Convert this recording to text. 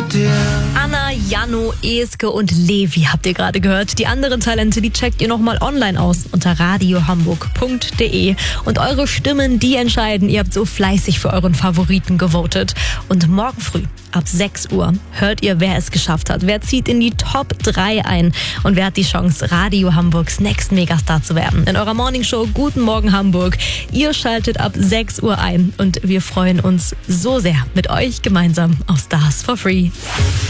mit dir. Anna, Jano, Eske und Levi habt ihr gerade gehört. Die anderen Talente, die checkt ihr nochmal online aus unter radiohamburg.de. Und eure Stimmen, die entscheiden. Ihr habt so fleißig für euren Favoriten gewotet. Und morgen früh ab 6 Uhr hört ihr, wer es geschafft hat. Wer zieht in die Top 3 ein und wer hat die Chance, Radio Hamburgs Next Megastar zu werden. In eurer Morningshow Guten Morgen Hamburg. Ihr schaltet ab 6 Uhr ein und wir freuen uns so sehr mit euch gemeinsam auf Stars for Free.